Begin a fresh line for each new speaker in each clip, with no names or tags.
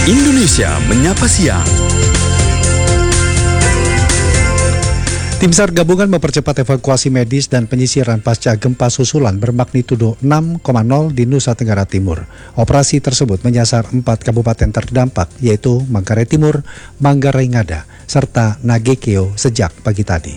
Indonesia Menyapa Siang.
Tim SAR gabungan mempercepat evakuasi medis dan penyisiran pasca gempa susulan bermagnitudo 6,0 di Nusa Tenggara Timur. Operasi tersebut menyasar 4 kabupaten terdampak, yaitu Manggarai Timur, Manggarai Ngada, serta Nagekeo sejak pagi tadi.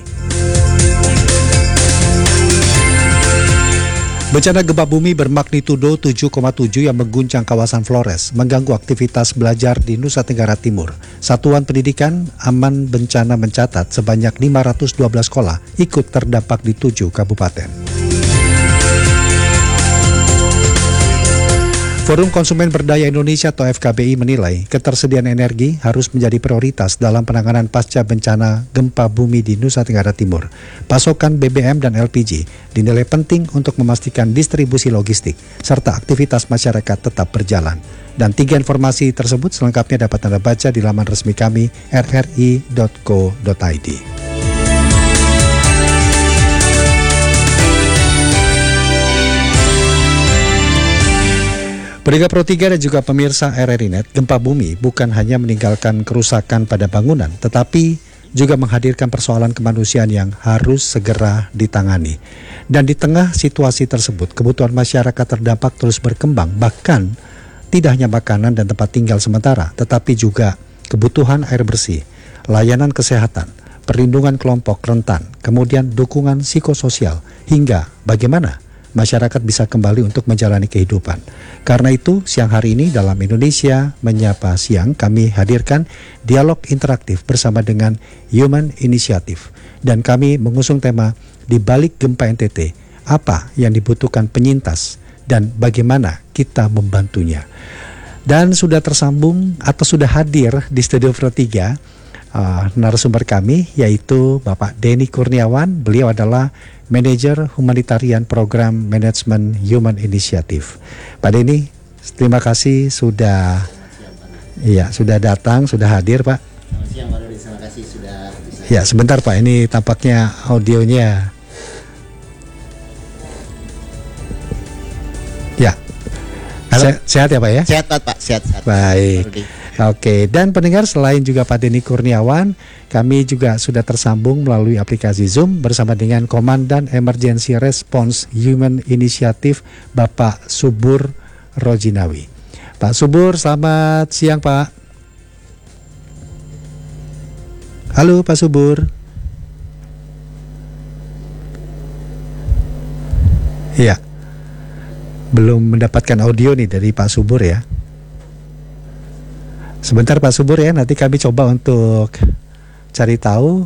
Bencana gempa bumi bermagnitudo 7,7 yang mengguncang kawasan Flores mengganggu aktivitas belajar di Nusa Tenggara Timur. Satuan Pendidikan Aman Bencana mencatat sebanyak 512 sekolah ikut terdampak di 7 kabupaten. Forum Konsumen Berdaya Indonesia atau FKBI menilai ketersediaan energi harus menjadi prioritas dalam penanganan pasca bencana gempa bumi di Nusa Tenggara Timur. Pasokan BBM dan LPG dinilai penting untuk memastikan distribusi logistik serta aktivitas masyarakat tetap berjalan. Dan 3 informasi tersebut selengkapnya dapat Anda baca di laman resmi kami rri.co.id. Pendengar Pro 3 dan juga pemirsa RRI Net, gempa bumi bukan hanya meninggalkan kerusakan pada bangunan, tetapi juga menghadirkan persoalan kemanusiaan yang harus segera ditangani. Dan di tengah situasi tersebut, kebutuhan masyarakat terdampak terus berkembang, bahkan tidak hanya makanan dan tempat tinggal sementara, tetapi juga kebutuhan air bersih, layanan kesehatan, perlindungan kelompok rentan, kemudian dukungan psikososial, hingga bagaimana masyarakat bisa kembali untuk menjalani kehidupan. Karena itu, siang hari ini dalam Indonesia Menyapa Siang, kami hadirkan dialog interaktif bersama dengan Human Initiative. Dan kami mengusung tema di balik gempa NTT, apa yang dibutuhkan penyintas dan bagaimana kita membantunya. Dan sudah tersambung atau sudah hadir di Studio Pro 3 narasumber kami, yaitu Bapak Denny Kurniawan. Beliau adalah Manajer Humanitarian Program Manajemen Human Initiative. Pak Denny, terima kasih sudah datang, sudah hadir, Pak.
Selamat siang, Pak Rudi. Terima kasih sudah bisa.
Ya, sebentar Pak, ini tampaknya audionya. Ya. Sehat ya Pak ya?
Sehat Pak, sehat.
Baik. Oke, dan pendengar, selain juga Pak Denny Kurniawan, kami juga sudah tersambung melalui aplikasi Zoom bersama dengan Komandan Emergency Response Human Initiative, Bapak Subur Rojinawi. Pak Subur, selamat siang Pak. Halo Pak Subur. Iya, belum mendapatkan audio nih dari Pak Subur ya. Sebentar Pak Subur ya, nanti kami coba untuk cari tahu.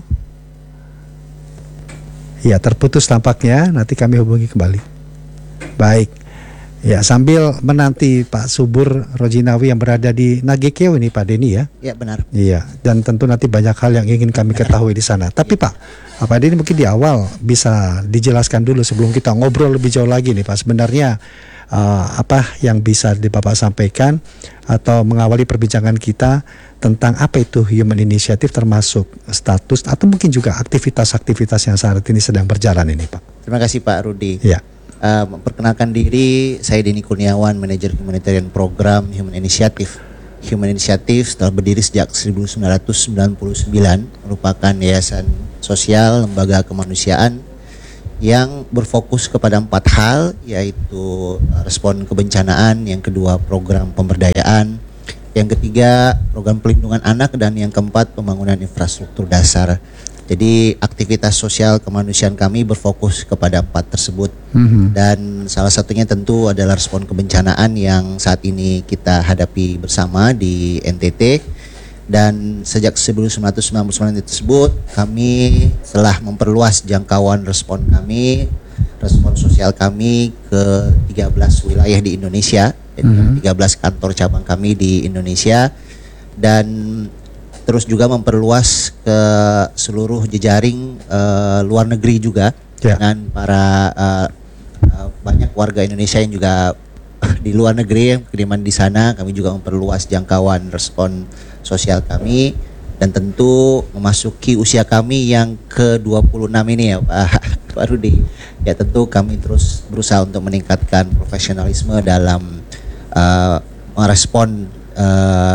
Ya, terputus tampaknya, nanti kami hubungi kembali. Baik. Ya, sambil menanti Pak Subur Rojinawi yang berada di Nagekeo ini Pak Denny ya.
Ya, benar.
Iya, dan tentu nanti banyak hal yang ingin kami ketahui di sana. Tapi Pak Denny mungkin di awal bisa dijelaskan dulu sebelum kita ngobrol lebih jauh lagi nih Pak. Sebenarnya apa yang bisa Bapak sampaikan atau mengawali perbincangan kita tentang apa itu Human Initiative, termasuk status atau mungkin juga aktivitas-aktivitas yang saat ini sedang berjalan ini Pak.
Terima kasih Pak Rudi.
Ya.
Memperkenalkan diri, saya Denny Kurniawan, Manajer Humanitarian Program Human Initiative. Human Initiative telah berdiri sejak 1999, merupakan yayasan sosial, lembaga kemanusiaan yang berfokus kepada 4 hal, yaitu respon kebencanaan, yang kedua program pemberdayaan, yang ketiga program pelindungan anak, dan yang keempat pembangunan infrastruktur dasar. Jadi aktivitas sosial kemanusiaan kami berfokus kepada 4 tersebut. Dan salah satunya tentu adalah respon kebencanaan yang saat ini kita hadapi bersama di NTT. Dan sejak 1999 tersebut kami telah memperluas jangkauan respon sosial kami ke 13 wilayah di Indonesia, 13 kantor cabang kami di Indonesia, dan terus juga memperluas ke seluruh jejaring luar negeri juga, dengan para banyak warga Indonesia yang juga di luar negeri yang kiriman di sana. Kami juga memperluas jangkauan respon sosial kami, dan tentu memasuki usia kami yang ke-26 ini ya Pak Rudi. Ya, tentu kami terus berusaha untuk meningkatkan profesionalisme dalam merespon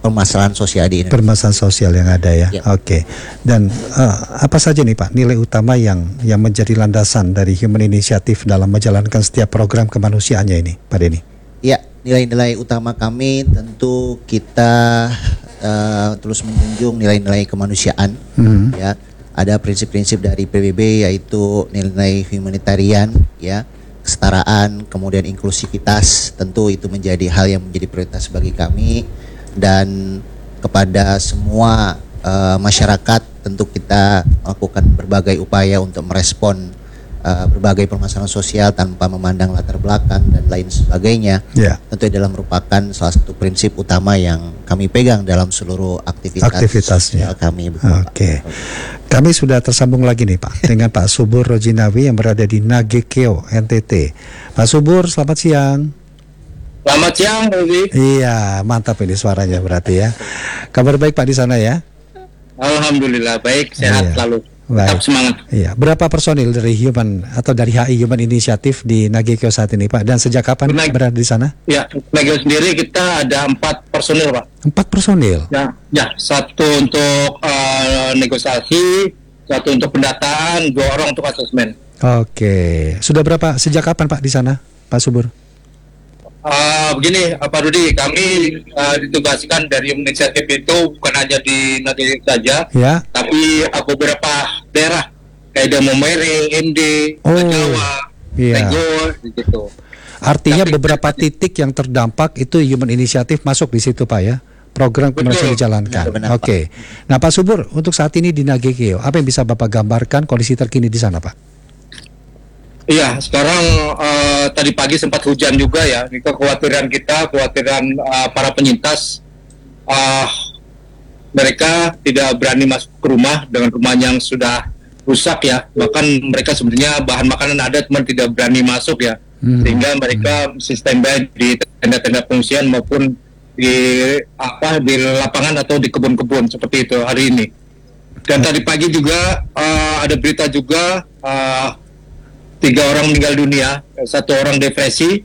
permasalahan sosial di Indonesia.
Permasalahan sosial yang ada ya.
Ya.
Oke. Dan apa saja nih Pak nilai utama yang menjadi landasan dari Human Initiative dalam menjalankan setiap program kemanusiaannya ini, Pak Denny?
Ya, nilai-nilai utama kami tentu kita terus menjunjung nilai-nilai kemanusiaan. Ya, ada prinsip-prinsip dari PBB yaitu nilai humanitarian, ya, kesetaraan, kemudian inklusivitas. Tentu itu menjadi hal yang menjadi prioritas bagi kami, dan kepada semua masyarakat tentu kita melakukan berbagai upaya untuk merespon berbagai permasalahan sosial tanpa memandang latar belakang dan lain sebagainya.
Ya.
Tentu adalah merupakan salah satu prinsip utama yang kami pegang dalam seluruh
Aktivitasnya.
sosial kami.
Oke. Kami sudah tersambung lagi nih Pak dengan Pak Subur Rojinawi yang berada di Nagekeo, NTT. Pak Subur, selamat siang.
Selamat siang, Rudi.
Iya, mantap ini suaranya berarti ya. Kabar baik Pak di sana ya?
Alhamdulillah baik, sehat
Iya.
selalu.
Baik.
Tetap semangat.
Iya. Berapa personil dari Human atau dari HI Human Initiative di Nagekeo saat ini Pak? Dan sejak kapan berada di sana?
Ya, Nageo sendiri kita ada 4 personil, Pak.
4 personil.
Ya, 1 untuk negosiasi, 1 untuk pendataan, 2 orang untuk asesmen.
Oke. Sudah berapa? Sejak kapan Pak di sana, Pak Subur?
Begini, Pak Rudi, kami ditugaskan dari inisiatif itu bukan hanya di Nageo saja,
Ya.
tapi beberapa daerah kayak Damomere, Ende,
Oh,
Jawa,
iya.
Tegor, gitu.
Artinya
Tapi-
beberapa titik yang terdampak itu Human Initiative masuk di situ Pak ya? Program kemanusiaan
Betul.
dijalankan.
Benar,
Oke. Nah Pak Subur, untuk saat ini di Nagekeo, apa yang bisa Bapak gambarkan kondisi terkini di sana Pak?
Iya, sekarang tadi pagi sempat hujan juga ya. Ini kekhawatiran kita, kekhawatiran para penyintas. Mereka tidak berani masuk ke rumah dengan rumah yang sudah rusak ya. Bahkan mereka sebenarnya bahan makanan ada, teman tidak berani masuk ya. Sehingga mereka standby di tenda-tenda pengungsian maupun di lapangan atau di kebun-kebun seperti itu hari ini. Dan tadi pagi juga ada berita juga 3 orang meninggal dunia, 1 orang depresi,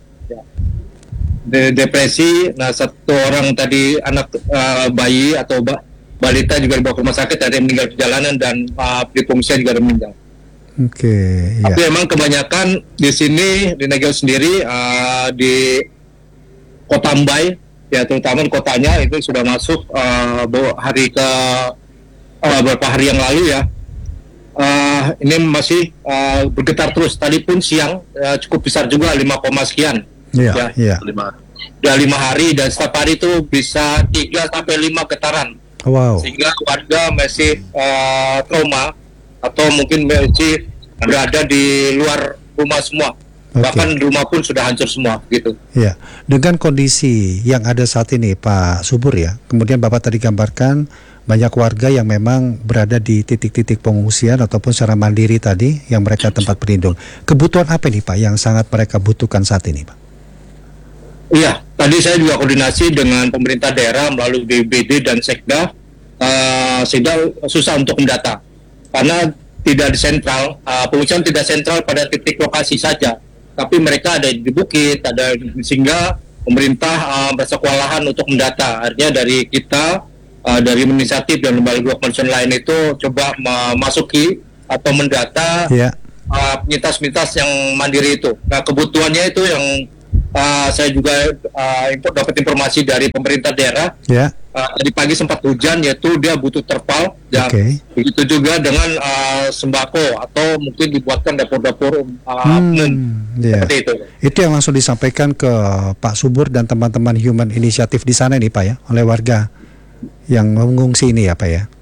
nah 1 orang tadi anak bayi atau balita juga dibawa ke rumah sakit, ada yang meninggal di jalanan dan di pengungsian juga ada yang meninggal.
Oke.
Tapi
Ya.
emang kebanyakan di sini di Nageo sendiri di Kota Mbai, ya terutama di kotanya itu sudah masuk hari ke beberapa hari yang lalu ya. Ini masih bergetar terus. Tadi pun siang cukup besar juga 5, sekian.
Iya. Iya.
Udah 5 hari dan setiap hari itu bisa 3 sampai 5 getaran.
Wow.
Sehingga warga masih trauma atau mungkin masih berada di luar rumah semua.
Oke.
Bahkan rumah pun sudah hancur semua gitu.
Ya, dengan kondisi yang ada saat ini Pak Subur ya, kemudian Bapak tadi gambarkan banyak warga yang memang berada di titik-titik pengungsian ataupun secara mandiri tadi yang mereka tempat berlindung. Kebutuhan apa nih Pak yang sangat mereka butuhkan saat ini Pak?
Iya, tadi saya juga koordinasi dengan pemerintah daerah melalui BPD dan Sekda, sehingga susah untuk mendata karena tidak di sentral, pengungsian tidak sentral pada titik lokasi saja, tapi mereka ada di bukit, ada sehingga pemerintah merasa kewalahan untuk mendata. Artinya dari kita, dari inisiatif dan lembaga kemanusiaan lain itu coba memasuki atau mendata
Ya.
penyintas-penyintas yang mandiri itu. Nah kebutuhannya itu yang saya juga dapat informasi dari pemerintah daerah.
Ya.
Tadi pagi sempat hujan, yaitu dia butuh terpal. Ya,
Oke.
begitu juga dengan sembako atau mungkin dibuatkan dapur-dapur umum
Ya.
seperti itu.
Itu yang langsung disampaikan ke Pak Subur dan teman-teman Human Initiative di sana nih Pak ya, oleh warga yang mengungsi ini ya Pak ya.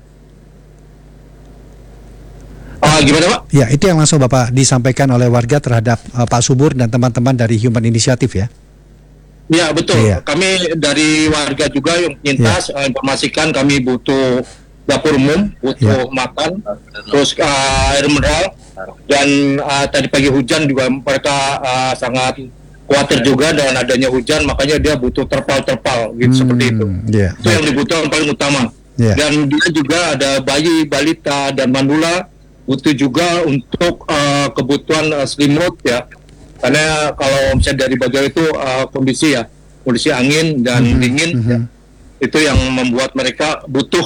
Gimana Pak?
Ya, itu yang langsung Bapak disampaikan oleh warga terhadap Pak Subur dan teman-teman dari Human Initiative ya.
Ya betul.
Iya.
Kami dari warga juga yang penyintas informasikan kami butuh dapur umum, butuh makan, terus air mineral, dan tadi pagi hujan juga mereka sangat khawatir juga dengan adanya hujan, makanya dia butuh terpal gitu seperti itu.
Ya.
Itu yang dibutuhkan paling utama.
Ya.
Dan dia juga ada bayi, balita, dan manula butuh juga untuk kebutuhan selimut ya. Karena kalau misalnya dari bagian itu kondisi angin dan dingin ya. Itu yang membuat mereka butuh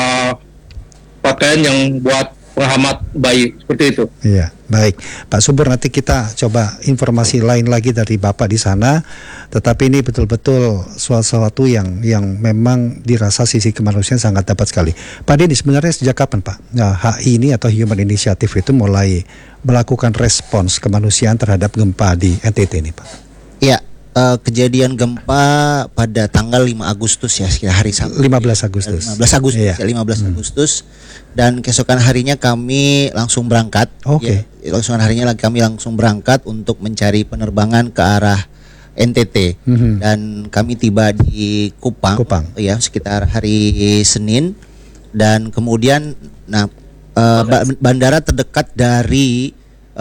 pakaian yang buat penghambat bayi, seperti itu.
Iya, baik. Pak Subur, nanti kita coba informasi lain lagi dari Bapak di sana. Tetapi ini betul-betul sesuatu yang memang dirasa sisi kemanusiaan sangat dapat sekali. Pak Denny, sebenarnya sejak kapan Pak HI ini atau Human Initiative itu mulai melakukan respons kemanusiaan terhadap gempa di NTT ini Pak?
Iya, kejadian gempa pada tanggal 5 Agustus ya, sekitar hari Sabtu.
15 Agustus.
15 Agustus,
Iya.
ya, 15 Agustus. Dan keesokan harinya kami langsung berangkat.
Oke.
Ya, keesokan harinya kami langsung berangkat untuk mencari penerbangan ke arah NTT. Dan kami tiba di Kupang. Ya, sekitar hari Senin. Dan kemudian, bandara terdekat dari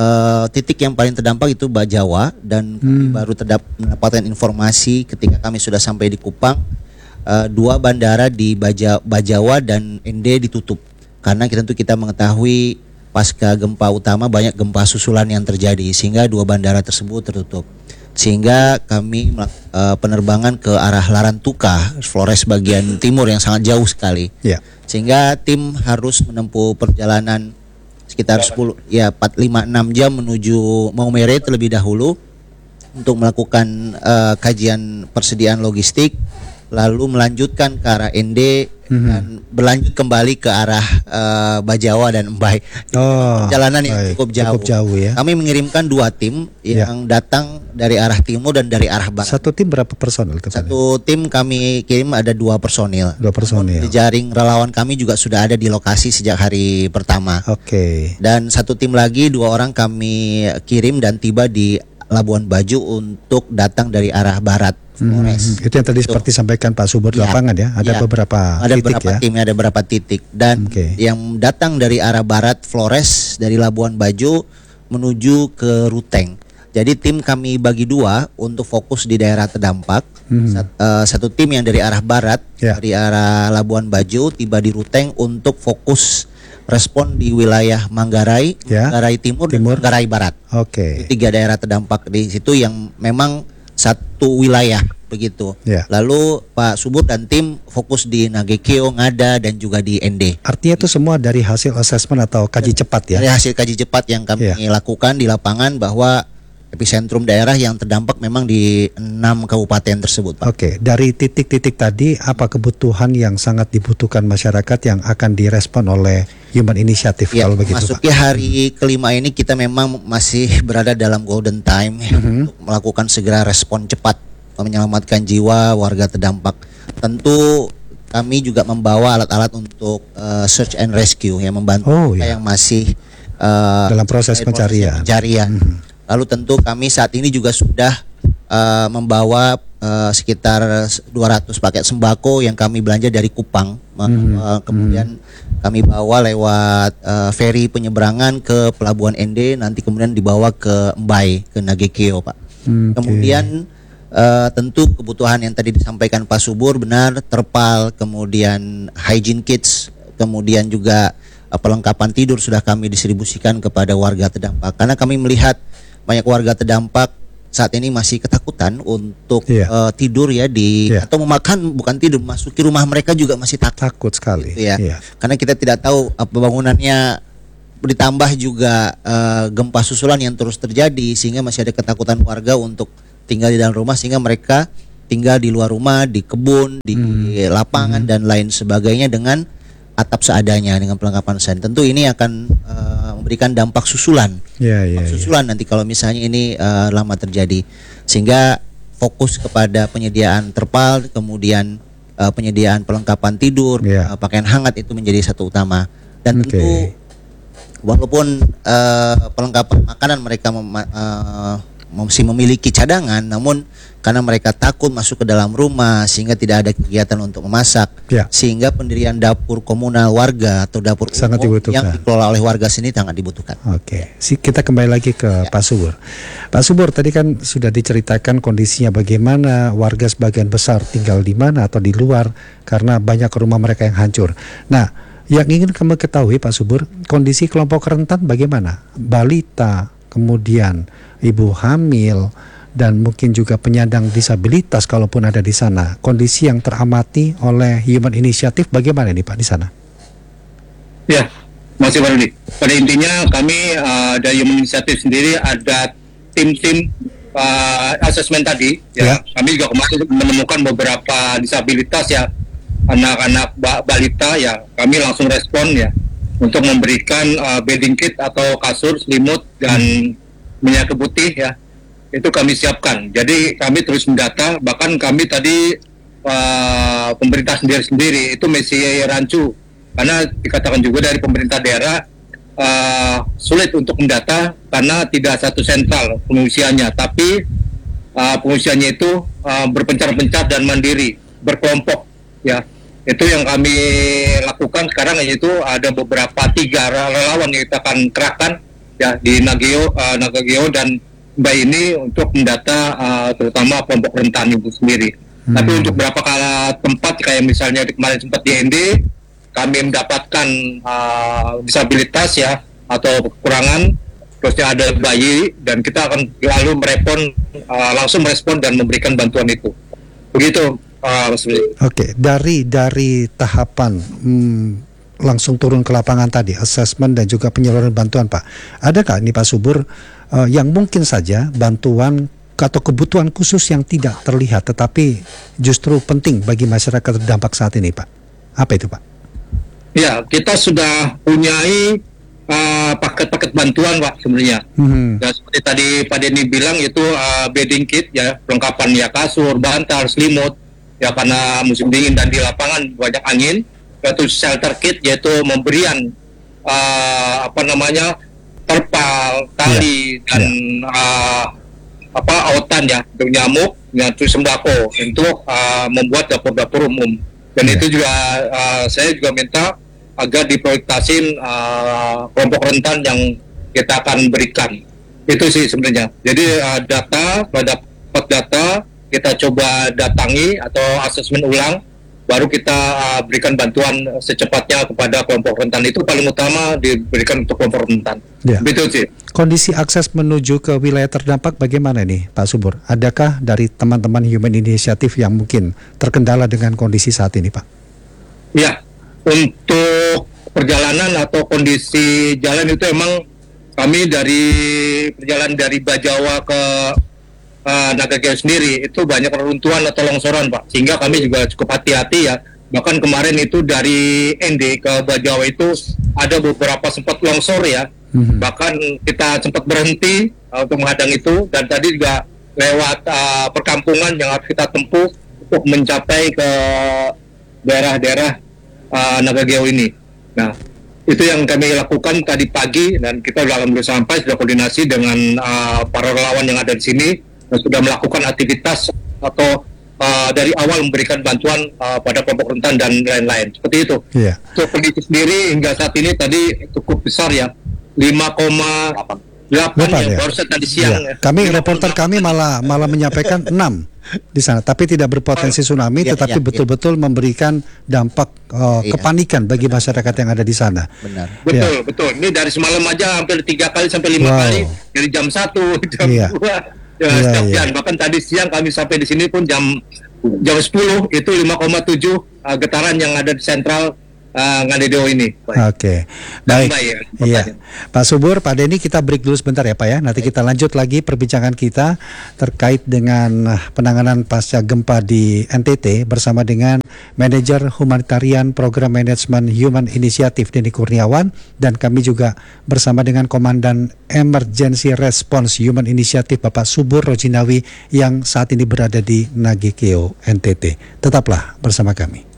titik yang paling terdampak itu Bajawa, dan kami baru mendapatkan informasi ketika kami sudah sampai di Kupang, 2 bandara di Bajawa dan ND ditutup karena kita mengetahui pasca gempa utama banyak gempa susulan yang terjadi sehingga 2 bandara tersebut tertutup, sehingga kami penerbangan ke arah Larantuka, Flores bagian timur yang sangat jauh sekali, sehingga tim harus menempuh perjalanan sekitar 4, 5, 6 jam menuju Maumere terlebih dahulu untuk melakukan kajian persediaan logistik, lalu melanjutkan ke arah ND dan berlanjut kembali ke arah Bajawa dan Mbai. Perjalanan yang cukup jauh ya. Kami mengirimkan 2 tim yang datang dari arah timur dan dari arah barat.
Satu tim berapa personil?
Satu tim kami kirim ada 2 personil.
2 personil.
Jaring relawan kami juga sudah ada di lokasi sejak hari pertama.
Oke.
Dan satu tim lagi 2 orang kami kirim dan tiba di Labuan Bajo untuk datang dari arah barat.
Itu yang tadi seperti sampaikan Pak Subur di lapangan ya. Ada beberapa titik ya.
Tim, ada beberapa titik. Dan yang datang dari arah barat Flores dari Labuan Bajo menuju ke Ruteng. Jadi tim kami bagi 2 untuk fokus di daerah terdampak. Satu tim yang dari arah barat dari arah Labuan Bajo tiba di Ruteng untuk fokus respon di wilayah Manggarai, Manggarai Timur dan Manggarai Barat.
Oke.
3 daerah terdampak di situ yang memang satu wilayah begitu. Lalu Pak Subur dan tim fokus di Nagekeo, Ngada dan juga di ND.
Artinya itu semua dari hasil assessment atau kaji cepat ya?
Dari hasil kaji cepat yang kami lakukan di lapangan bahwa epicentrum daerah yang terdampak memang di 6 kabupaten tersebut, Pak.
Oke, dari titik-titik tadi apa kebutuhan yang sangat dibutuhkan masyarakat yang akan direspon oleh Human Initiative kalau begitu,
masuki
Pak?
Hari kelima ini kita memang masih berada dalam golden time untuk melakukan segera respon cepat menyelamatkan jiwa warga terdampak. Tentu kami juga membawa alat-alat untuk search and rescue yang membantu yang masih
dalam proses pencarian.
Lalu tentu kami saat ini juga sudah membawa sekitar 200 paket sembako yang kami belanja dari Kupang. Kemudian kami bawa lewat feri penyeberangan ke Pelabuhan ND, nanti kemudian dibawa ke Mbai, ke Nagekeo, Pak. Kemudian tentu kebutuhan yang tadi disampaikan Pak Subur benar, terpal, kemudian hygiene kits, kemudian juga perlengkapan tidur sudah kami distribusikan kepada warga terdampak. Karena kami melihat banyak warga terdampak saat ini masih ketakutan untuk tidur ya atau memakan, bukan tidur, masuki rumah mereka juga masih takut
sekali
gitu ya. Karena kita tidak tahu bangunannya, ditambah juga gempa susulan yang terus terjadi sehingga masih ada ketakutan warga untuk tinggal di dalam rumah, sehingga mereka tinggal di luar rumah, di kebun, di lapangan dan lain sebagainya dengan atap seadanya dengan perlengkapan seadanya. Tentu ini akan memberikan dampak susulan. Susulan nanti kalau misalnya ini lama terjadi. Sehingga fokus kepada penyediaan terpal, kemudian penyediaan perlengkapan tidur, pakaian hangat itu menjadi satu utama. Dan tentu walaupun perlengkapan makanan mereka masih memiliki cadangan, namun karena mereka takut masuk ke dalam rumah sehingga tidak ada kegiatan untuk memasak, sehingga pendirian dapur komunal warga atau dapur
sangat
umum
dibutuhkan,
yang dikelola oleh warga sini sangat dibutuhkan.
Kita kembali lagi ke Pak Subur. Pak Subur, tadi kan sudah diceritakan kondisinya bagaimana, warga sebagian besar tinggal di mana atau di luar karena banyak rumah mereka yang hancur. Nah, yang ingin kami ketahui Pak Subur, kondisi kelompok rentan bagaimana? Balita, kemudian ibu hamil, dan mungkin juga penyandang disabilitas kalaupun ada di sana. Kondisi yang teramati oleh Human Initiative bagaimana nih Pak di sana?
Ya, masih Pak Rudi. Pada intinya kami dari Human Initiative sendiri ada tim-tim asesmen tadi. Ya. Kami juga kemarin menemukan beberapa disabilitas ya, anak-anak balita ya. Kami langsung respon ya untuk memberikan bedding kit atau kasur, selimut dan minyak putih ya. Itu kami siapkan. Jadi kami terus mendata. Bahkan kami tadi pemerintah sendiri itu masih rancu karena dikatakan juga dari pemerintah daerah sulit untuk mendata karena tidak satu sentral pengungsiannya, tapi pengungsiannya itu berpencar-pencar dan mandiri, berkelompok ya. Itu yang kami lakukan sekarang, yaitu ada beberapa 3 relawan yang kita akan kerahkan ya di Nagageo dan Mbak ini untuk mendata terutama kelompok rentan itu sendiri. Tapi untuk beberapa tempat kayak misalnya kemarin sempat di ND, kami mendapatkan disabilitas ya atau kekurangan, terusnya ada bayi, dan kita akan lalu langsung merespon dan memberikan bantuan itu. Begitu.
Oke, dari tahapan langsung turun ke lapangan tadi, assessment dan juga penyaluran bantuan Pak, adakah ini Pak Subur yang mungkin saja bantuan atau kebutuhan khusus yang tidak terlihat tetapi justru penting bagi masyarakat terdampak saat ini Pak? Apa itu Pak?
Ya, kita sudah punyai paket-paket bantuan Pak sebenarnya. Dan seperti tadi Pak Denny bilang itu bedding kit ya, perlengkapan ya, kasur, bantal, selimut ya, karena musim dingin dan di lapangan banyak angin. Yaitu shelter kit, yaitu memberian terpal, tali dan autan ya untuk nyamuk, terus sembako untuk membuat dapur-dapur umum. Dan itu juga saya juga minta agar diprioritasin kelompok rentan yang kita akan berikan. Itu sih sebenarnya. Jadi dapat data, kita coba datangi atau asesmen ulang, baru kita berikan bantuan secepatnya kepada kelompok rentan. Itu paling utama diberikan untuk kelompok rentan.
Ya.
Betul sih.
Kondisi akses menuju ke wilayah terdampak bagaimana nih Pak Subur? Adakah dari teman-teman Human Initiative yang mungkin terkendala dengan kondisi saat ini Pak?
Ya, untuk perjalanan atau kondisi jalan itu emang kami dari perjalanan dari Bajawa ke Nagageo sendiri itu banyak reruntuhan atau longsoran Pak, sehingga kami juga cukup hati-hati ya. Bahkan kemarin itu dari ND ke Bajawa itu ada beberapa sempat longsor ya. Bahkan kita sempat berhenti untuk menghadang itu, dan tadi juga lewat perkampungan yang harus kita tempuh untuk mencapai ke daerah-daerah Nagageo ini. Nah, itu yang kami lakukan tadi pagi, dan kita alhamdulillah sampai sudah koordinasi dengan para relawan yang ada di sini dan sudah melakukan aktivitas atau dari awal memberikan bantuan pada kelompok rentan dan lain-lain. Seperti itu. Yeah. Untuk kondisi sendiri hingga saat ini tadi cukup besar ya, 5,8 ya, baru tadi siang.
Yeah. Kami reporter kami malah menyampaikan 6 di sana, tapi tidak berpotensi tsunami, tetapi betul-betul memberikan dampak kepanikan bagi masyarakat yang ada di sana.
Benar.
Betul. Ini dari semalam aja hampir 3 kali sampai 5 kali, dari jam 1, jam 2. Setiap jam, bahkan tadi siang kami sampai di sini pun jam 10 itu 5,7 getaran yang ada di sentral Nagageo ini.
Oke. Baik. Iya. Pak Subur, Pak Denny, kita break dulu sebentar ya Pak ya. Nanti kita lanjut lagi perbincangan kita terkait dengan penanganan pasca gempa di NTT bersama dengan Manajer Humanitarian Program Management Human Initiative Denny Kurniawan, dan kami juga bersama dengan Komandan Emergency Response Human Initiative Bapak Subur Rojinawi yang saat ini berada di Nagageo NTT. Tetaplah bersama kami.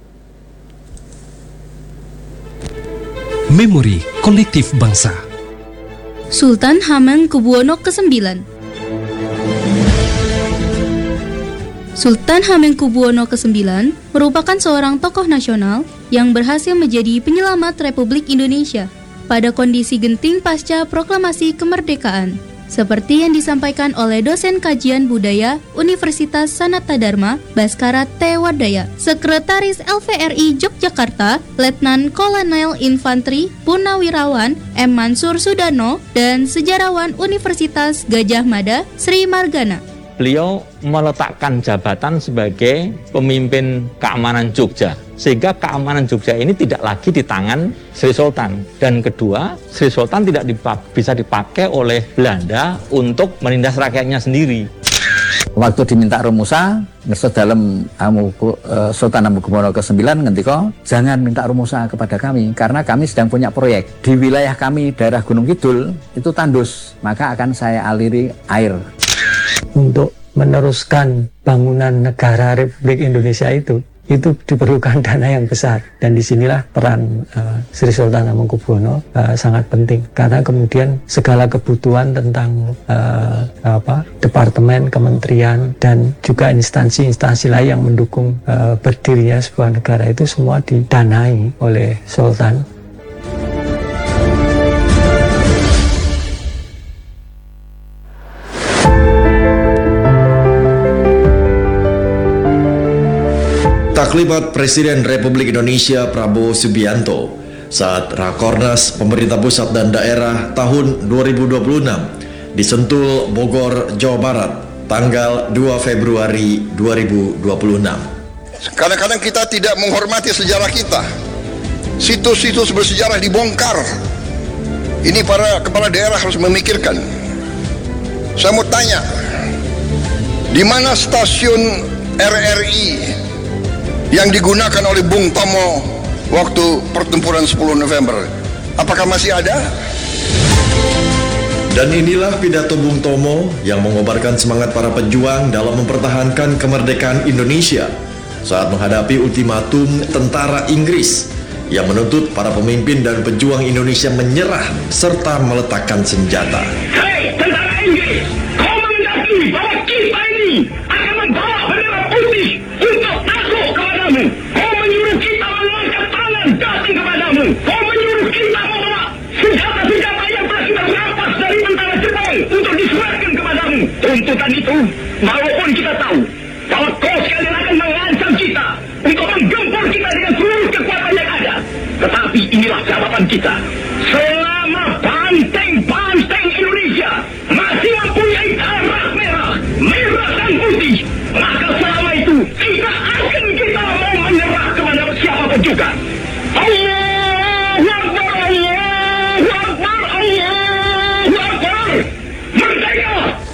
Memori Kolektif Bangsa.
Sultan Hamengkubuwono ke-9. Sultan Hamengkubuwono ke-9 merupakan seorang tokoh nasional yang berhasil menjadi penyelamat Republik Indonesia pada kondisi genting pasca proklamasi kemerdekaan. seperti yang disampaikan oleh dosen kajian budaya Universitas Sanata Dharma, Baskara T. Wardaya, Sekretaris LVRI Yogyakarta, Letnan Kolonel Infanteri Purnawirawan M. Mansur Sudano, dan sejarawan Universitas Gajah Mada Sri Margana.
Beliau meletakkan jabatan sebagai pemimpin keamanan Jogja, sehingga keamanan Jogja ini tidak lagi di tangan Sri Sultan. Dan kedua, Sri Sultan tidak bisa dipakai oleh Belanda untuk menindas rakyatnya sendiri.
Waktu diminta rumusa, ngerso dalam Sultan Hamengkubuwono ke-9 ngendika, jangan minta rumusa kepada kami karena kami sedang punya proyek di wilayah kami, daerah Gunung Kidul itu tandus, maka akan saya aliri air.
Untuk meneruskan bangunan negara Republik Indonesia itu diperlukan dana yang besar, dan disinilah peran Sri Sultan Hamengkubuwono sangat penting, karena kemudian segala kebutuhan tentang departemen, kementerian, dan juga instansi-instansi lain yang mendukung berdirinya sebuah negara itu semua didanai oleh Sultan.
Taklimat Presiden Republik Indonesia Prabowo Subianto saat Rakornas Pemerintah Pusat dan Daerah tahun 2026 di Sentul, Bogor, Jawa Barat, tanggal 2 Februari 2026.
Kadang-kadang kita tidak menghormati sejarah kita. Situs-situs bersejarah dibongkar. Ini para kepala daerah harus memikirkan. Saya mau tanya, di mana stasiun RRI yang digunakan oleh Bung Tomo waktu pertempuran 10 November? Apakah masih ada?
Dan inilah pidato Bung Tomo yang mengobarkan semangat para pejuang dalam mempertahankan kemerdekaan Indonesia saat menghadapi ultimatum tentara Inggris yang menuntut para pemimpin dan pejuang Indonesia menyerah serta meletakkan senjata.
Hei tentara Inggris, kau menghendaki bahwa kita ini akan membawa bendera putih untuk takluk kepadamu. Kau menyuruh kita mengangkat tangan datang kepadamu. Kau menyuruh kita membawa senjata-senjata yang telah kita rampas dari tentara Jepang untuk diserahkan kepadamu. Tuntutan itu, walaupun kita tahu bahwa kau sekalian akan mengancam kita untuk menggempur kita dengan seluruh kekuatan yang ada, tetapi inilah jawaban kita. Selama banteng-banteng Indonesia masih mempunyai darah merah, merah dan putih, maka selama itu kita mau menyerah kepada siapapun juga. Allahu Akbar, Allahu Akbar, Allahu Akbar. Merdeka!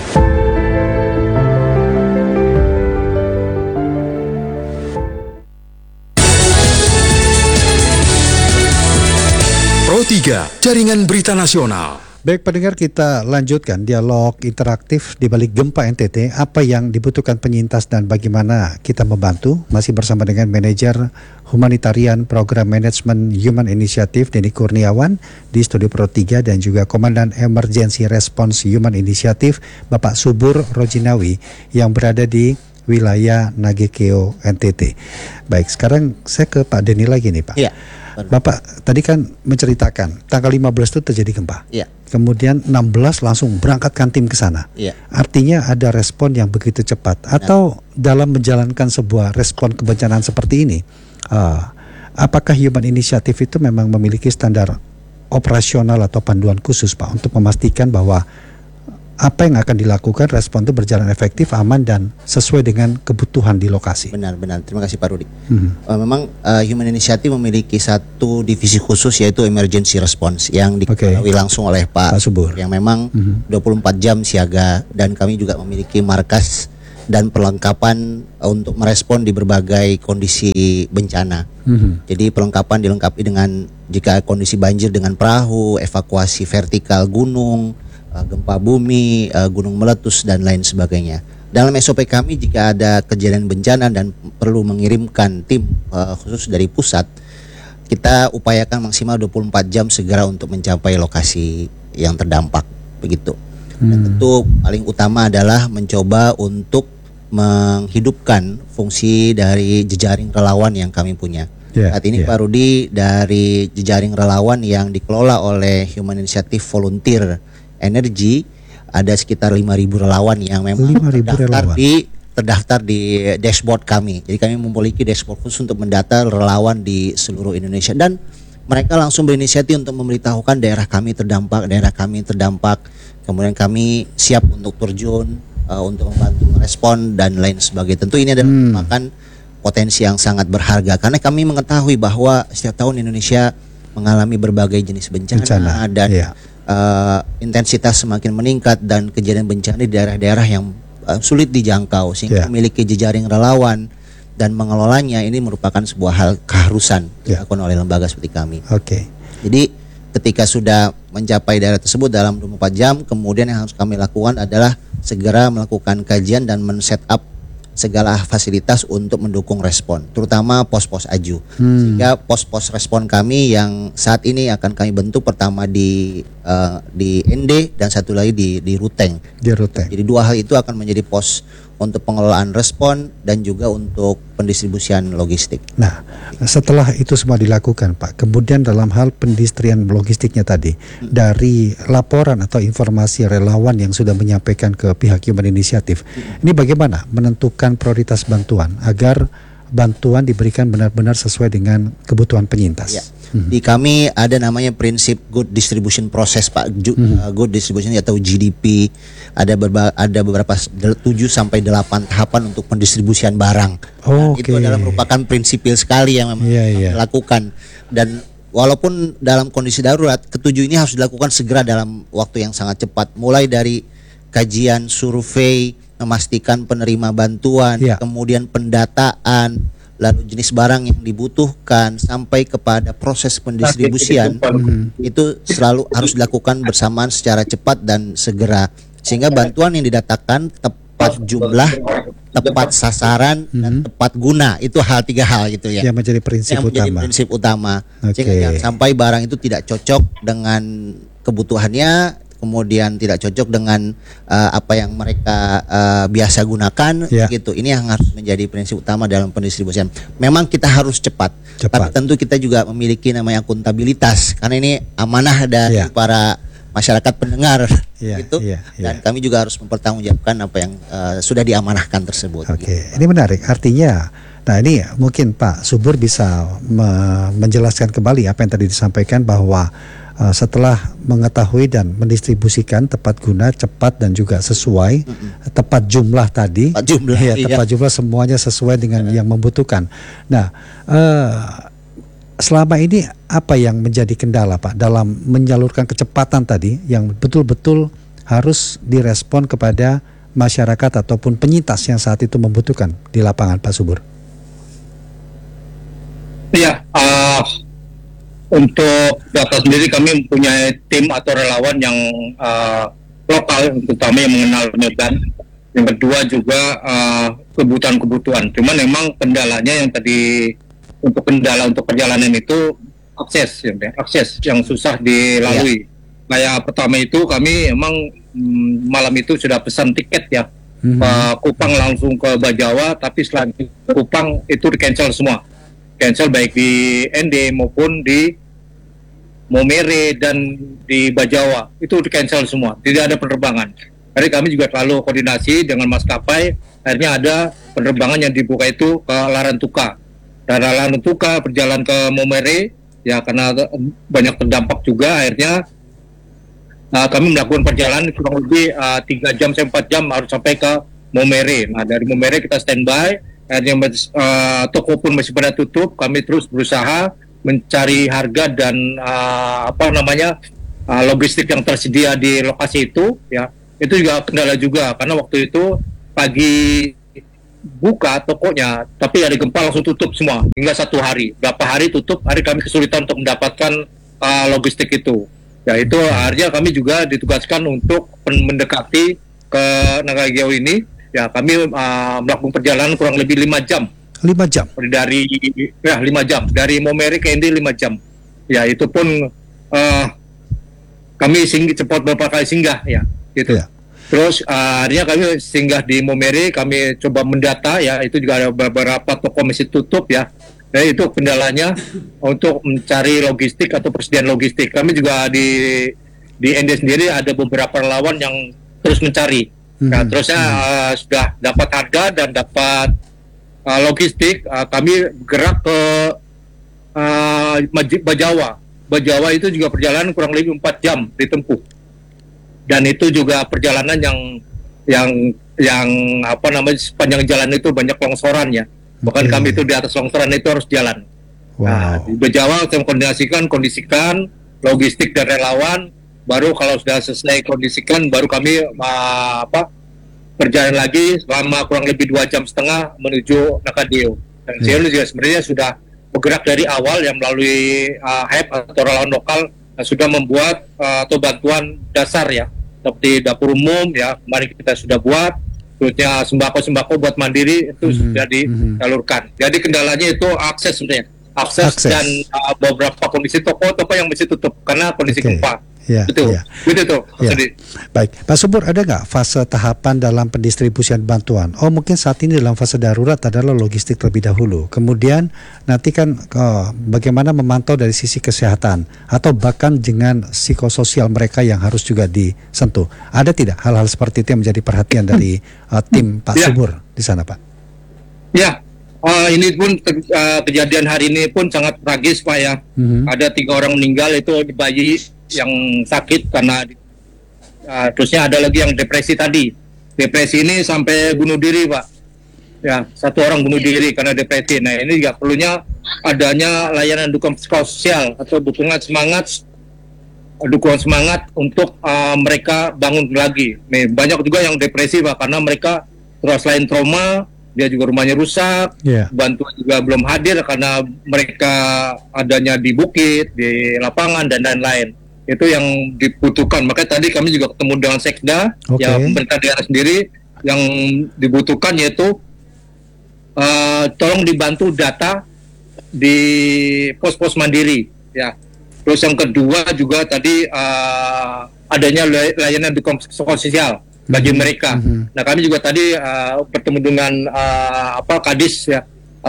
Pro 3, Jaringan Berita Nasional.
Baik pendengar, kita lanjutkan dialog interaktif di balik gempa NTT. Apa yang dibutuhkan penyintas dan bagaimana kita membantu? Masih bersama dengan Manajer Humanitarian Program Manajemen Human Initiative Denny Kurniawan di Studio Pro 3 dan juga Komandan Emergency Response Human Initiative Bapak Subur Rojinawi yang berada di wilayah Nagekeo NTT. Baik, sekarang saya ke Pak Denny lagi nih Pak.
Iya.
Bapak tadi kan menceritakan tanggal 15 itu terjadi gempa.
Iya.
Kemudian 16 langsung berangkatkan tim ke sana.
Iya.
Artinya ada respon yang begitu cepat. Atau dalam menjalankan sebuah respon kebencanaan seperti ini, apakah Human Initiative itu memang memiliki standar operasional atau panduan khusus Pak untuk memastikan bahwa apa yang akan dilakukan respon itu berjalan efektif, aman dan sesuai dengan kebutuhan di lokasi?
Benar. Terima kasih Pak Rudi. Memang Human Initiative memiliki satu divisi khusus yaitu Emergency Response yang diketahui langsung oleh Pak
Subur,
yang memang 24 jam siaga, dan kami juga memiliki markas dan perlengkapan untuk merespon di berbagai kondisi bencana. Jadi perlengkapan dilengkapi dengan jika kondisi banjir dengan perahu, evakuasi vertikal gunung, gempa bumi, gunung meletus dan lain sebagainya. Dalam SOP kami jika ada kejadian bencana dan perlu mengirimkan tim khusus dari pusat, kita upayakan maksimal 24 jam segera untuk mencapai lokasi yang terdampak, begitu. Dan tentu paling utama adalah mencoba untuk menghidupkan fungsi dari jejaring relawan yang kami punya. Saat ini Pak Rudi, dari jejaring relawan yang dikelola oleh Human Initiative Volunteer Energy, ada sekitar 5.000 relawan yang memang
5.000 relawan.
terdaftar di dashboard kami. Jadi kami memiliki dashboard khusus untuk mendata relawan di seluruh Indonesia, dan mereka langsung berinisiatif untuk memberitahukan daerah kami terdampak. Kemudian kami siap untuk terjun untuk membantu merespon dan lain sebagainya. Tentu ini adalah merupakan potensi yang sangat berharga karena kami mengetahui bahwa setiap tahun Indonesia mengalami berbagai jenis bencana dan intensitas semakin meningkat dan kejadian bencana di daerah-daerah yang sulit dijangkau, sehingga memiliki jejaring relawan dan mengelolanya ini merupakan sebuah hal keharusan dilakukan oleh lembaga seperti kami. Jadi ketika sudah mencapai daerah tersebut dalam 24 jam, kemudian yang harus kami lakukan adalah segera melakukan kajian dan men-set up segala fasilitas untuk mendukung respon, terutama pos-pos aju. Sehingga pos-pos respon kami yang saat ini akan kami bentuk, pertama di ND dan satu lagi di Ruteng. Jadi dua hal itu akan menjadi pos untuk pengelolaan respon dan juga untuk pendistribusian logistik.
Nah, setelah itu semua dilakukan, Pak, kemudian dalam hal pendistribusian logistiknya tadi, dari laporan atau informasi relawan yang sudah menyampaikan ke pihak Human Initiative, ini bagaimana menentukan prioritas bantuan agar bantuan diberikan benar-benar sesuai dengan kebutuhan penyintas?
Di kami ada namanya prinsip good distribution process, Pak. Good distribution atau GDP. Ada beberapa 7 sampai 8 tahapan untuk pendistribusian barang. Itu adalah merupakan prinsipil sekali yang memang dilakukan. Dan walaupun dalam kondisi darurat, ketujuh ini harus dilakukan segera dalam waktu yang sangat cepat. Mulai dari kajian survei, memastikan penerima bantuan, kemudian pendataan, lalu jenis barang yang dibutuhkan sampai kepada proses pendistribusian, itu selalu harus dilakukan bersamaan secara cepat dan segera, sehingga bantuan yang didatakan tepat jumlah, tepat sasaran, dan tepat guna. Itu tiga hal gitu ya.
Yang menjadi prinsip utama.
Sehingga jangan sampai barang itu tidak cocok dengan kebutuhannya, kemudian tidak cocok dengan apa yang mereka biasa gunakan, gitu. Ini yang harus menjadi prinsip utama dalam pendistribusian. Memang kita harus cepat. Tapi tentu kita juga memiliki namanya akuntabilitas, karena ini amanah dari para masyarakat pendengar, gitu. Dan kami juga harus mempertanggungjawabkan apa yang sudah diamanahkan tersebut.
Ini menarik. Artinya, nah ini mungkin Pak Subur bisa menjelaskan kembali apa yang tadi disampaikan bahwa setelah mengetahui dan mendistribusikan tepat guna, cepat dan juga sesuai, tepat jumlah tadi, tepat jumlah semuanya sesuai dengan yang membutuhkan. Nah, selama ini apa yang menjadi kendala, Pak, dalam menyalurkan kecepatan tadi yang betul-betul harus direspon kepada masyarakat ataupun penyintas yang saat itu membutuhkan di lapangan, Pak Subur?
Iya, untuk data sendiri kami mempunyai tim atau relawan yang lokal, terutama yang mengenal Medan. Yang kedua juga kebutuhan-kebutuhan. Cuman memang kendalanya yang tadi untuk kendala untuk perjalanan itu akses yang susah dilalui. Kayak pertama itu kami emang malam itu sudah pesan tiket ya, Kupang langsung ke Bajawa, tapi setelah Kupang itu di-cancel semua. Cancel baik di ND maupun di Momere dan di Bajawa, itu di-cancel semua, tidak ada penerbangan. Jadi kami juga selalu koordinasi dengan maskapai, akhirnya ada penerbangan yang dibuka itu ke Larantuka. Dari Larantuka berjalan ke Momere, ya karena banyak terdampak juga, akhirnya kami melakukan perjalanan kurang lebih 3 jam sampai 4 jam harus sampai ke Momere. Nah dari Momere kita standby, akhirnya toko pun masih pada tutup, kami terus berusaha mencari harga dan logistik yang tersedia di lokasi itu, ya itu juga kendala juga karena waktu itu pagi buka tokonya, tapi hari gempa langsung tutup semua hingga 1 hari, berapa hari tutup, hari kami kesulitan untuk mendapatkan logistik itu. Ya itu akhirnya kami juga ditugaskan untuk mendekati ke Nagageo ini, ya kami melakukan perjalanan kurang lebih 5 jam.
5 jam?
Dari 5 jam, dari Momere ke ND 5 jam. Ya itu pun kami cepat beberapa kali singgah ya gitu. Terus akhirnya kami singgah di Momere, kami coba mendata ya, itu juga ada beberapa toko masih tutup ya. Nah itu kendalanya untuk mencari logistik atau persediaan logistik. Kami juga di ND sendiri ada beberapa relawan yang terus mencari. Nah, terusnya sudah dapat harga dan dapat logistik, kami bergerak ke Bajawa. Bajawa itu juga perjalanan kurang lebih 4 jam ditempuh. Dan itu juga perjalanan yang apa namanya, sepanjang jalan itu banyak longsoran ya. Bahkan kami itu di atas longsoran itu harus jalan. Nah, di Bajawa saya kondisikan logistik dan relawan. Baru kalau sudah selesai kondisikan, baru kami berjalan lagi selama kurang lebih 2,5 jam menuju Nakadeo. Dan saya juga sebenarnya sudah bergerak dari awal yang melalui HEP atau relawan lokal sudah membuat atau bantuan dasar ya, seperti dapur umum ya, kemarin kita sudah buat, terusnya sembako buat mandiri itu sudah disalurkan. Jadi kendalanya itu akses sebenarnya, akses. Dan beberapa kondisi toko-toko yang masih tutup karena kondisi gempa.
Ya,
betul.
Ya.
Betul.
Ya. Baik, Pak Subur, ada nggak fase tahapan dalam pendistribusian bantuan? Oh, mungkin saat ini dalam fase darurat adalah logistik terlebih dahulu. Kemudian nanti kan bagaimana memantau dari sisi kesehatan atau bahkan dengan psikososial mereka yang harus juga disentuh. Ada tidak hal-hal seperti itu yang menjadi perhatian dari tim Pak Subur di sana, Pak? Ya.
Ini pun kejadian hari ini pun sangat tragis, Pak ya. Ada 3 orang meninggal, itu bayi yang sakit karena terusnya ada lagi yang depresi tadi. Depresi ini sampai bunuh diri, Pak. Ya, 1 orang bunuh diri karena depresi. Nah, ini juga perlunya adanya layanan dukungan psikososial atau dukungan semangat untuk mereka bangun lagi. Nih, banyak juga yang depresi, Pak, karena mereka selain trauma, dia juga rumahnya rusak, bantuan juga belum hadir karena mereka adanya di bukit, di lapangan dan lain-lain. Itu yang dibutuhkan. Makanya tadi kami juga ketemu dengan Sekda, ya pemerintah daerah sendiri, yang dibutuhkan yaitu tolong dibantu data di pos-pos mandiri, ya. Terus yang kedua juga tadi adanya layanan dukungan psikososial bagi mereka. Nah, kami juga tadi bertemu dengan Kadis ya,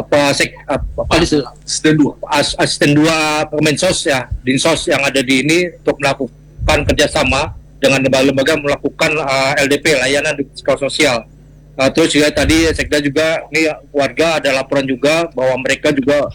asisten 2 Kemensos ya, Dinsos yang ada di ini untuk melakukan kerjasama dengan lembaga-lembaga melakukan LDP, layanan psikososial. Terus juga tadi Sekda juga ini warga ada laporan juga bahwa mereka juga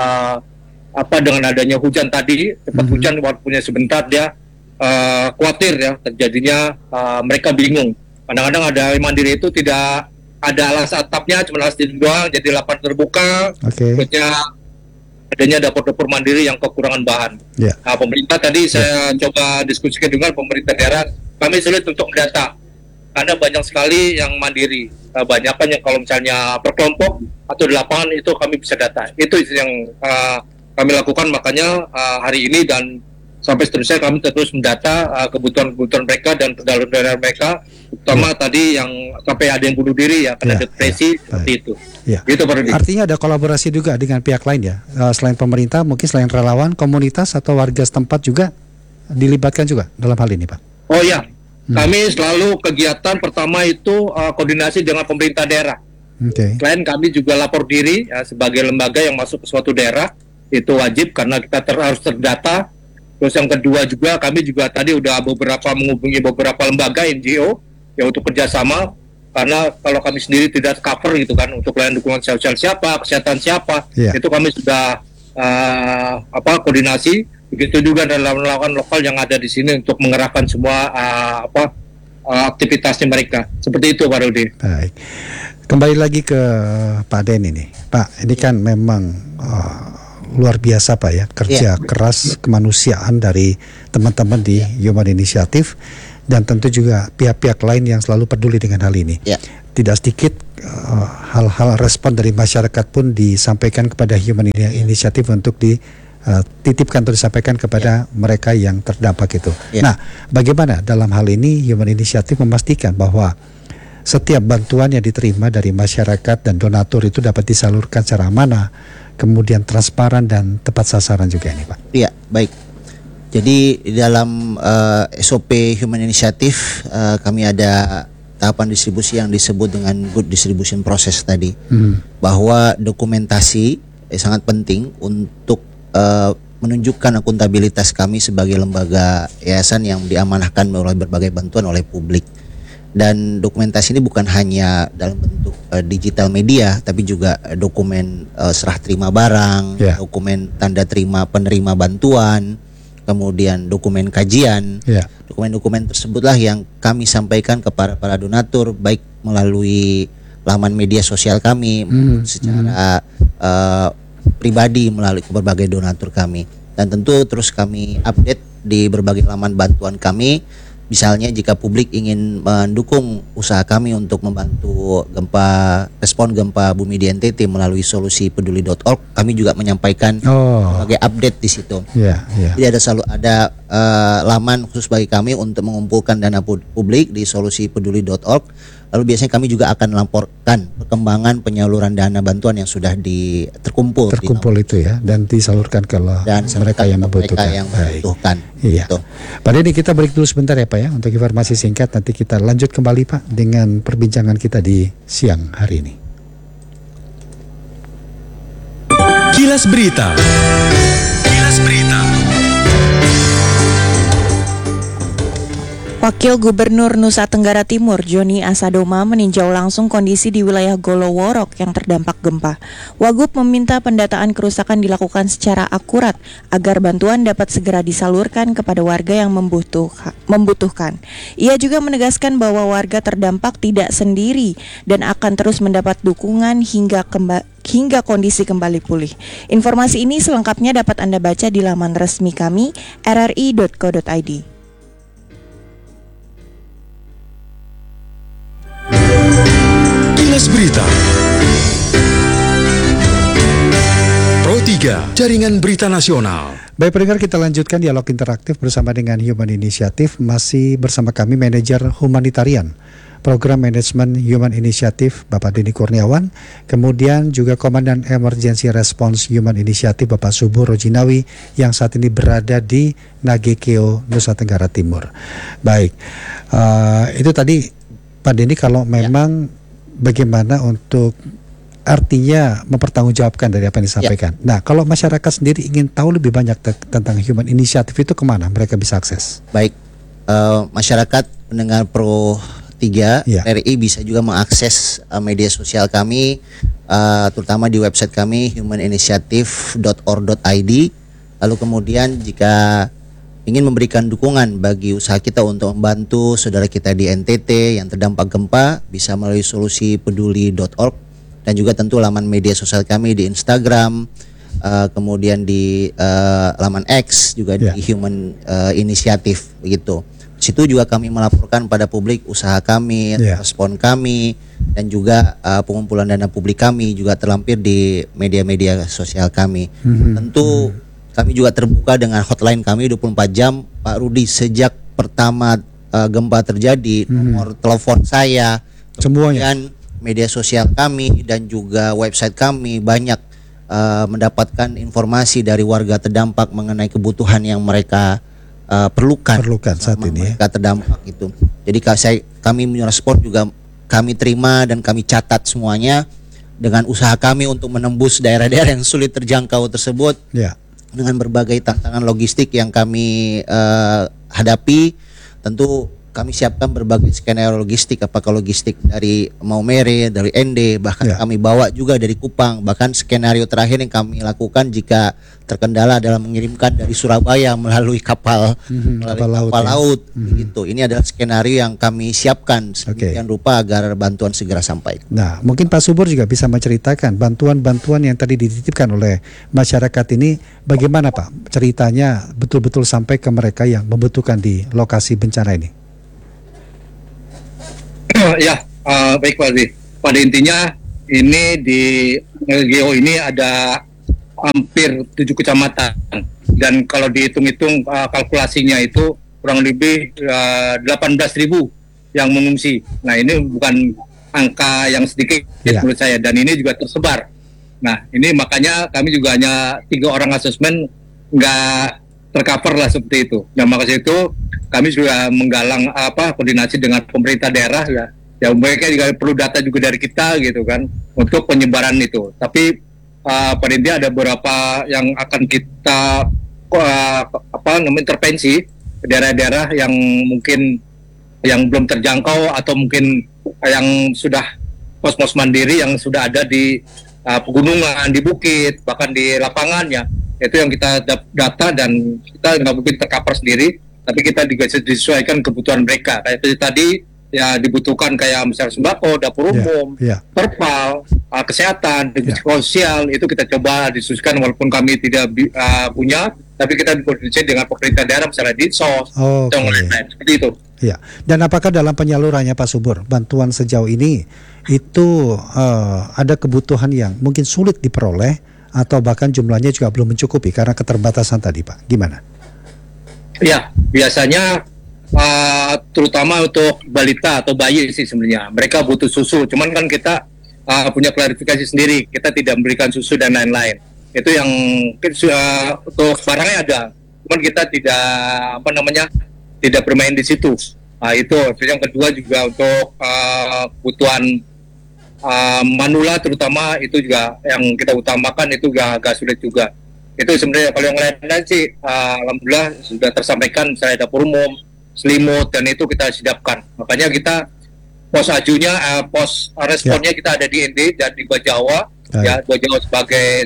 dengan adanya hujan tadi, cepat hujan waktunya sebentar, dia khawatir ya terjadinya, mereka bingung. Kadang-kadang ada mandiri itu tidak ada alas atapnya, cuma alas dinding doang, jadi lapangan terbuka. Terusnya adanya dapur-dapur mandiri yang kekurangan bahan. Nah, pemerintah tadi saya coba diskusikan dengan pemerintah daerah, kami sulit untuk mendata karena banyak sekali yang mandiri. Banyak kan yang kalau misalnya berkelompok atau di lapangan itu kami bisa data. Itu yang kami lakukan, makanya hari ini dan sampai seterusnya kami terus mendata kebutuhan mereka dan kendala mereka, terutama tadi yang sampai ada yang bunuh diri ya karena depresi seperti itu. Gitu,
artinya ada kolaborasi juga dengan pihak lain ya, selain pemerintah, mungkin selain relawan, komunitas atau warga setempat juga dilibatkan juga dalam hal ini, Pak.
Oh ya, kami selalu kegiatan pertama itu koordinasi dengan pemerintah daerah. Selain kami juga lapor diri ya, sebagai lembaga yang masuk ke suatu daerah, itu wajib karena kita harus terdata. Terus yang kedua juga kami juga tadi udah menghubungi beberapa lembaga NGO ya untuk kerjasama, karena kalau kami sendiri tidak cover gitu kan untuk layanan dukungan sosial siapa, kesehatan siapa, itu kami sudah koordinasi. Begitu juga dalam relawan lokal yang ada di sini untuk mengerahkan semua aktivitasnya mereka. Seperti itu, Pak Rudi.
Baik. Kembali lagi ke Pak Den ini. Pak, ini kan memang luar biasa, Pak ya, kerja keras kemanusiaan dari teman-teman di Human Initiative dan tentu juga pihak-pihak lain yang selalu peduli dengan hal ini. Tidak sedikit hal-hal respon dari masyarakat pun disampaikan kepada Human Initiative untuk dititipkan atau disampaikan kepada mereka yang terdampak itu. Nah, bagaimana dalam hal ini Human Initiative memastikan bahwa setiap bantuan yang diterima dari masyarakat dan donatur itu dapat disalurkan secara amanah, kemudian transparan dan tepat sasaran juga ini, Pak?
Iya, baik. Jadi di dalam SOP Human Initiative kami ada tahapan distribusi yang disebut dengan good distribution process tadi, bahwa dokumentasi sangat penting untuk menunjukkan akuntabilitas kami sebagai lembaga yayasan yang diamanahkan oleh berbagai bantuan oleh publik. Dan dokumentasi ini bukan hanya dalam bentuk digital media, tapi juga dokumen serah terima barang, dokumen tanda terima penerima bantuan, kemudian dokumen kajian. Dokumen-dokumen tersebutlah yang kami sampaikan kepada para donatur, baik melalui laman media sosial kami, secara pribadi melalui berbagai donatur kami. Dan tentu terus kami update di berbagai laman bantuan kami. Misalnya jika publik ingin mendukung usaha kami untuk membantu respon gempa bumi di NTT melalui solusi peduli.org, kami juga menyampaikan sebagai update di situ. Jadi ada laman khusus bagi kami untuk mengumpulkan dana publik di solusi peduli.org. Lalu biasanya kami juga akan melaporkan perkembangan penyaluran dana bantuan yang sudah terkumpul
itu ya, dan disalurkan ke mereka yang membutuhkan. Iya. Pak Denny, kita break dulu sebentar ya Pak ya, untuk informasi singkat. Nanti kita lanjut kembali Pak dengan perbincangan kita di siang hari ini.
Kilas Berita.
Wakil Gubernur Nusa Tenggara Timur, Joni Asadoma, meninjau langsung kondisi di wilayah Goloworok yang terdampak gempa. Wagub meminta pendataan kerusakan dilakukan secara akurat agar bantuan dapat segera disalurkan kepada warga yang membutuhkan. Ia juga menegaskan bahwa warga terdampak tidak sendiri dan akan terus mendapat dukungan hingga kondisi kembali pulih. Informasi ini selengkapnya dapat Anda baca di laman resmi kami, rri.co.id.
Kilas Berita. Pro 3, Jaringan Berita Nasional.
Baik pendengar, kita lanjutkan dialog interaktif bersama dengan Human Initiative. Masih bersama kami Manajer Humanitarian Program Manajemen Human Initiative Bapak Denny Kurniawan, kemudian juga Komandan Emergency Response Human Initiative Bapak Subur Rojinawi yang saat ini berada di Nagekeo, Nusa Tenggara Timur. Baik, itu tadi Pak Denny, kalau memang bagaimana untuk artinya mempertanggungjawabkan dari apa yang disampaikan. Nah, kalau masyarakat sendiri ingin tahu lebih banyak tentang Human Initiative itu, kemana mereka bisa akses? Baik,
masyarakat pendengar Pro 3 RI bisa juga mengakses media sosial kami, terutama di website kami humaninitiative.org.id. Lalu kemudian jika ingin memberikan dukungan bagi usaha kita untuk membantu saudara kita di NTT yang terdampak gempa, bisa melalui solusi peduli.org, dan juga tentu laman media sosial kami di Instagram, kemudian di laman X juga di Human Initiative begitu. Di situ juga kami melaporkan pada publik usaha kami, respon kami, dan juga pengumpulan dana publik kami juga terlampir di media-media sosial kami. Tentu kami juga terbuka dengan hotline kami 24 jam. Pak Rudi, sejak pertama gempa terjadi, nomor telepon saya, kemudian media sosial kami dan juga website kami banyak mendapatkan informasi dari warga terdampak mengenai kebutuhan yang mereka perlukan saat ini. Mereka terdampak itu. Jadi kami merespon juga, kami terima dan kami catat semuanya dengan usaha kami untuk menembus daerah-daerah yang sulit terjangkau tersebut. Dengan berbagai tantangan logistik yang kami hadapi, tentu kami siapkan berbagai skenario logistik, apakah logistik dari Maumere, dari Ende, bahkan kami bawa juga dari Kupang. Bahkan skenario terakhir yang kami lakukan jika terkendala adalah mengirimkan dari Surabaya melalui kapal laut. Gitu. Ini adalah skenario yang kami siapkan sedemikian rupa agar bantuan segera sampai.
Nah, mungkin Pak Subur juga bisa menceritakan bantuan-bantuan yang tadi dititipkan oleh masyarakat ini, bagaimana Pak ceritanya betul-betul sampai ke mereka yang membutuhkan di lokasi bencana ini?
Baik Pak Aldi. Pada intinya ini di Geo ini ada hampir 7 kecamatan, dan kalau dihitung-hitung kalkulasinya itu kurang lebih 18.000 yang mengungsi. Nah, ini bukan angka yang sedikit menurut saya, dan ini juga tersebar. Nah, ini makanya kami juga hanya 3 orang asesmen, nggak tercover lah seperti itu. Nah, makanya itu kami sudah menggalang koordinasi dengan pemerintah daerah ya mereka juga perlu data juga dari kita gitu kan untuk penyebaran itu. Tapi pada intinya ada beberapa yang akan kita intervensi ke daerah-daerah yang mungkin yang belum terjangkau atau mungkin yang sudah pos-pos mandiri yang sudah ada di pegunungan, di bukit, bahkan di lapangannya. Itu yang kita data dan kita nggak mungkin tercover sendiri, tapi kita juga disesuaikan kebutuhan mereka. Kayak tadi ya dibutuhkan kayak misalnya sembako, dapur umum, terpal, kesehatan, sosial, itu kita coba disusulkan walaupun kami tidak punya, tapi kita dikoordinasi dengan pemerintah daerah misalnya Dinsos, dan lain-lain seperti itu.
Ya. Dan apakah dalam penyalurannya Pak Subur, bantuan sejauh ini itu ada kebutuhan yang mungkin sulit diperoleh atau bahkan jumlahnya juga belum mencukupi karena keterbatasan tadi, Pak? Gimana? Ya, biasanya terutama untuk balita atau bayi sih sebenarnya mereka butuh susu, cuman kan kita punya klarifikasi sendiri, kita tidak memberikan susu dan lain-lain. Itu yang untuk barangnya ada, cuman kita tidak bermain di situ. Itu yang kedua juga untuk kebutuhan manula terutama itu juga yang kita utamakan, itu agak sulit juga. Itu sebenarnya kalau yang lain-lain sih alhamdulillah sudah tersampaikan, misalnya dapur umum, selimut, dan itu kita siapkan. Makanya kita pos ajunya, pos responnya kita ada di ND dan di Bajawa, ya Bajawa sebagai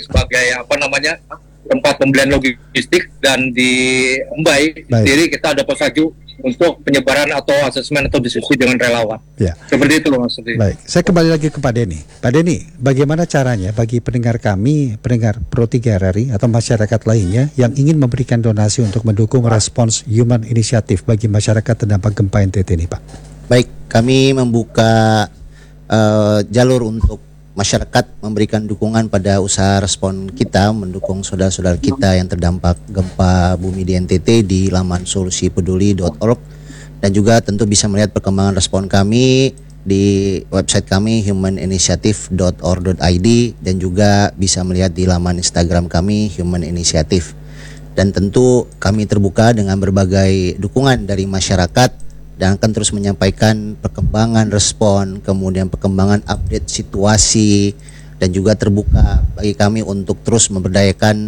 tempat pembelian logistik, dan di Embai sendiri kita ada pos aju untuk penyebaran atau asesmen atau diskusi dengan relawan. Ya. Seperti itu loh maksudnya. Baik, saya kembali lagi ke Pak Denny. Pak Denny, bagaimana caranya bagi pendengar kami, pendengar Pro 3 RRI atau masyarakat lainnya yang ingin memberikan donasi untuk mendukung respons human initiative bagi masyarakat terdampak gempa NTT ini, Pak?
Baik, kami membuka jalur untuk masyarakat memberikan dukungan pada usaha respon kita, mendukung saudara-saudara kita yang terdampak gempa bumi di NTT di laman solusipeduli.org, dan juga tentu bisa melihat perkembangan respon kami di website kami humaninitiative.org.id, dan juga bisa melihat di laman Instagram kami Human Initiative. Dan tentu kami terbuka dengan berbagai dukungan dari masyarakat dan akan terus menyampaikan perkembangan respon, kemudian perkembangan update situasi, dan juga terbuka bagi kami untuk terus memberdayakan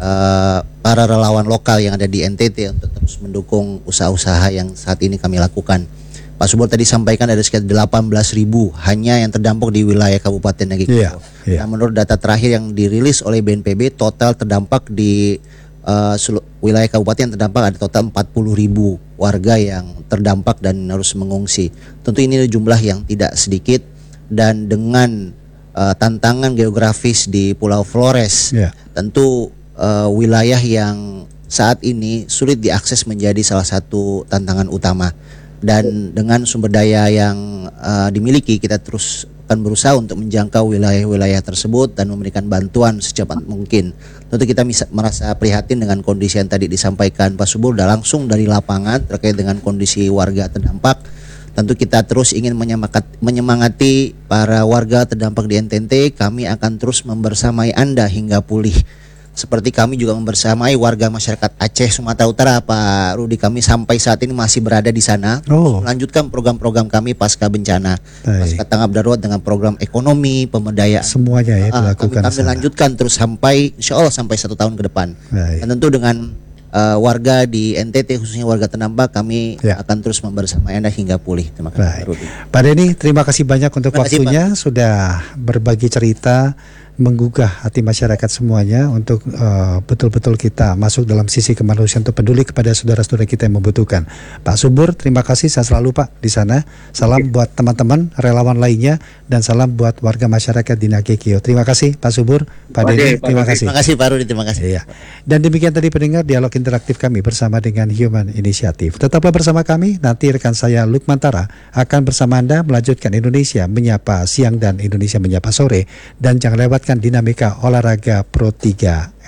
para relawan lokal yang ada di NTT untuk terus mendukung usaha-usaha yang saat ini kami lakukan. Pak Subur tadi sampaikan ada sekitar 18.000 hanya yang terdampak di wilayah Kabupaten Nagita. Nah, menurut data terakhir yang dirilis oleh BNPB, total terdampak di wilayah kabupaten yang terdampak ada total 40.000 warga yang terdampak dan harus mengungsi. Tentu ini jumlah yang tidak sedikit, dan dengan tantangan geografis di Pulau Flores, tentu wilayah yang saat ini sulit diakses menjadi salah satu tantangan utama. Dan dengan sumber daya yang dimiliki, kita terus akan berusaha untuk menjangkau wilayah-wilayah tersebut dan memberikan bantuan secepat mungkin. Tentu kita merasa prihatin dengan kondisi yang tadi disampaikan Pak Subur langsung dari lapangan terkait dengan kondisi warga terdampak. Tentu kita terus ingin menyemangati para warga terdampak di NTT. Kami akan terus membersamai Anda hingga pulih. Seperti kami juga membersamai warga masyarakat Aceh, Sumatera Utara, Pak Rudi. Kami sampai saat ini masih berada di sana, melanjutkan program-program kami pasca bencana, pasca tanggap darurat dengan program ekonomi, pemberdayaan. Semuanya ya dilakukan. Kami lanjutkan terus sampai, insya Allah sampai 1 tahun ke depan. Dan tentu dengan warga di NTT, khususnya warga terdampak, kami akan terus membersamai Anda hingga pulih. Terima kasih, Pak Rudi.
Pak Denny, terima kasih banyak untuk waktunya, sudah berbagi cerita, menggugah hati masyarakat semuanya untuk betul-betul kita masuk dalam sisi kemanusiaan untuk peduli kepada saudara-saudara kita yang membutuhkan. Pak Subur, terima kasih, saya selalu Pak di sana. Salam buat teman-teman relawan lainnya dan salam buat warga masyarakat di Nagekio. Terima kasih Pak Subur, Pak Denny, terima kasih.
Terima kasih Pak Rudi, terima kasih.
Iya. Dan demikian tadi pendengar dialog interaktif kami bersama dengan Human Initiative. Tetaplah bersama kami, nanti rekan saya Lukmantara akan bersama Anda melanjutkan Indonesia Menyapa Siang dan Indonesia Menyapa Sore, dan jangan lewatkan dinamika olahraga Pro 3